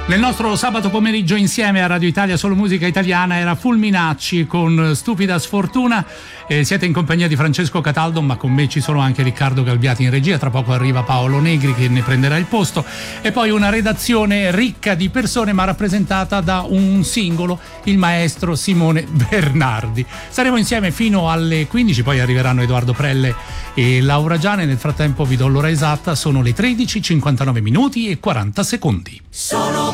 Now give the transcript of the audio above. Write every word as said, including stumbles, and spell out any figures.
Nel nostro sabato pomeriggio insieme a Radio Italia Solo Musica Italiana era Fulminacci con Stupida Sfortuna. Eh, siete in compagnia di Francesco Cataldo, ma con me ci sono anche Riccardo Galbiati in regia. Tra poco arriva Paolo Negri che ne prenderà il posto, e poi una redazione ricca di persone ma rappresentata da un singolo, il maestro Simone Bernardi. Saremo insieme fino alle quindici, poi arriveranno Edoardo Prelle e Laura Giane. Nel frattempo vi do l'ora esatta, sono le tredici, cinquantanove minuti e quaranta secondi. Sono